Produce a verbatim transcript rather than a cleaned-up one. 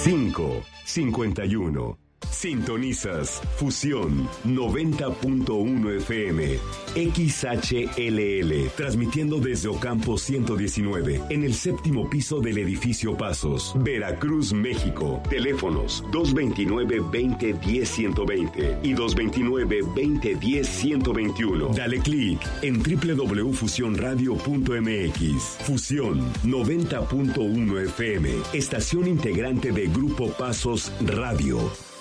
cinco cincuenta y uno. Sintonizas Fusión noventa punto uno F M, X H L L, transmitiendo desde Ocampo ciento diecinueve, en el séptimo piso del edificio Pasos, Veracruz, México. Teléfonos dos veintinueve, veinte, diez, ciento veinte y dos veintinueve, veinte, diez, ciento veintiuno. Dale clic en doble u doble u doble u punto fusión radio punto m x. Fusión noventa punto uno F M, estación integrante de Grupo Pasos Radio.